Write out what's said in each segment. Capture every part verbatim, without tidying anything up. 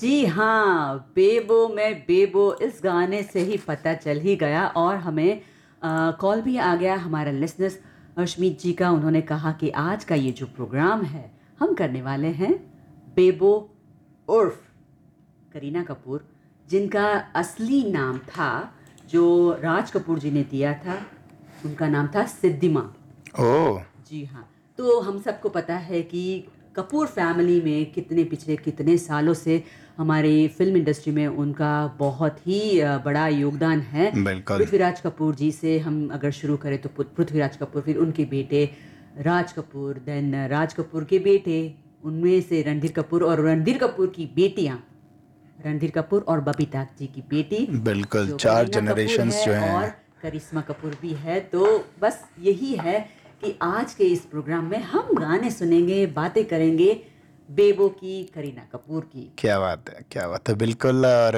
जी हाँ, बेबो मैं बेबो इस गाने से ही पता चल ही गया और हमें अ, कॉल भी आ गया हमारा लिसनर्स अश्मीत जी का। उन्होंने कहा कि आज का ये जो प्रोग्राम है हम करने वाले हैं बेबो उर्फ करीना कपूर, जिनका असली नाम था, जो राज कपूर जी ने दिया था, उनका नाम था सिद्धिमा। ओह! जी हाँ, तो हम सबको पता है कि कपूर फैमिली में कितने पिछले कितने सालों से हमारी फ़िल्म इंडस्ट्री में उनका बहुत ही अ, बड़ा योगदान है। बिल्कुल। पृथ्वीराज कपूर जी से हम अगर शुरू करें तो पुत पृथ्वीराज कपूर, फिर उनके बेटे राज कपूर, देन राज कपूर के बेटे, उनमें से रणधीर कपूर और रणधीर कपूर की बेटियाँ, रणधीर कपूर और बबीता जी की बेटी बिल्कुल, जो चार करीना कपूर जनरेशंस है जो और हैं। करिश्मा कपूर भी है। तो बस यही है कि आज के इस प्रोग्राम में हम गाने सुनेंगे, बातें करेंगे बेबो की, करीना कपूर की। क्या बात है, क्या बात है। बिल्कुल। और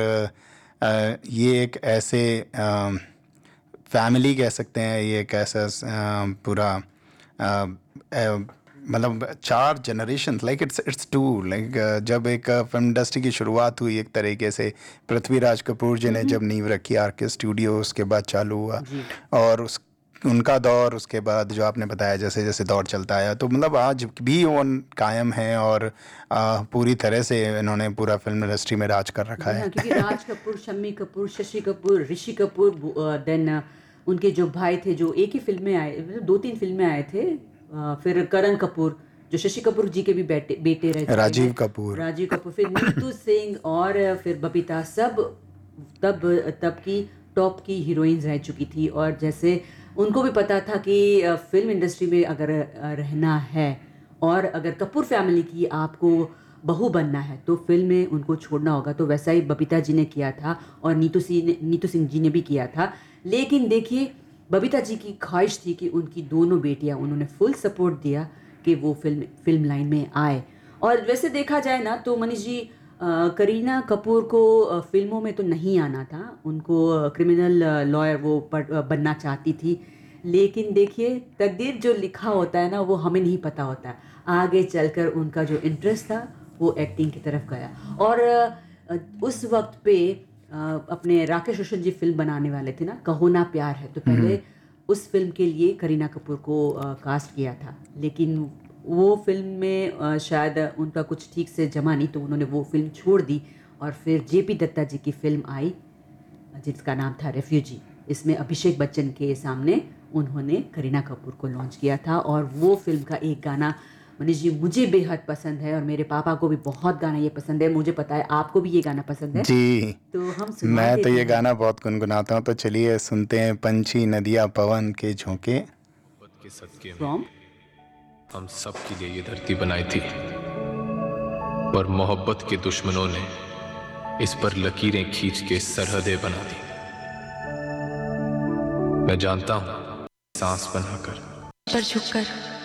अ, ये एक ऐसे अ, फैमिली कह सकते हैं, ये एक ऐसा अ, पूरा अ, अ, मतलब चार generation, like it's it's to like जब एक फिल्म इंडस्ट्री की शुरुआत हुई एक तरीके से, पृथ्वीराज कपूर जी हुँ, ने हुँ। जब नींव रखी आर के स्टूडियो, उसके बाद चालू हुआ। जी। और उस उनका दौर, उसके बाद जो आपने बताया जैसे जैसे दौर चलता आया, तो मतलब आज भी वो कायम है और अ, पूरी तरह से इन्होंने पूरा फिल्म इंडस्ट्री में राज कर रखा जी हाँ, क्योंकि है। राज कपूर, शम्मी कपूर, शशि कपूर, ऋषि कपूर, बु अ, देन उनके जो भाई थे जो एक ही फ़िल्म में आए, मतलब दो तीन फ़िल्म में आए थे। अ, फिर करण कपूर जो शशि कपूर जी के भी बेटे बेटे रह चुके हैं। राजीव कपूर। राजीव कपूर, फिर नीतू सिंह और फिर बबीता, सब तब तब की टॉप की हीरोइन्स रह चुकी थी। और जैसे उनको भी पता था कि अ, फ़िल्म इंडस्ट्री में अगर अ, रहना है और अगर कपूर फैमिली की आपको बहू बनना है तो फ़िल्म में उनको छोड़ना होगा। तो वैसा ही बबीता जी ने किया था और नीतू सी ने नीतू सिंह जी ने भी किया था। लेकिन देखिए, बबीता जी की ख़्वाहिश थी कि उनकी दोनों बेटियाँ, उन्होंने फुल सपोर्ट दिया कि वो फ़िल्म फ़िल्म लाइन में आए। और वैसे देखा जाए ना तो मनीष जी, अ, करीना कपूर को अ, फ़िल्मों में तो नहीं आना था। उनको अ, क्रिमिनल लॉयर वो पढ़ अ, बनना चाहती थी। लेकिन देखिए, तकदीर जो लिखा होता है ना, वो हमें नहीं पता होता है। आगे चलकर उनका जो इंटरेस्ट था वो एक्टिंग की तरफ गया। और अ, उस वक्त पे अ, अपने राकेश रोशन जी फिल्म बनाने वाले थे ना, कहो ना प्यार है, तो पहले उस फिल्म के लिए करीना कपूर को अ, कास्ट किया था। लेकिन वो फिल्म में अ, शायद उनका कुछ ठीक से जमा नहीं, तो उन्होंने वो फिल्म छोड़ दी और फिर जेपी दत्ता जी की फिल्म आई जिसका नाम था रेफ्यूजी। इसमें अभिषेक बच्चन के सामने उन्होंने करीना कपूर को लॉन्च किया था। और वो फिल्म का एक गाना मनीष जी मुझे बेहद पसंद है और मेरे पापा को भी बहुत गाना ये पसंद है। मुझे पता है आपको भी ये गाना पसंद है, जी, तो हम सुना मैं तो देते ये हैं। गाना बहुत गुनगुनाता हूँ, तो चलिए सुनते हैं। पंछी नदियाँ पवन के झोंके। मोहब्बत के सदके में फ्रॉम हम सब के लिए ये धरती बनाई थी, पर मोहब्बत के दुश्मनों ने इस पर लकीरें खींच के सरहदें बना दी। मैं जानता हूं, सांस बनाकर पर झुककर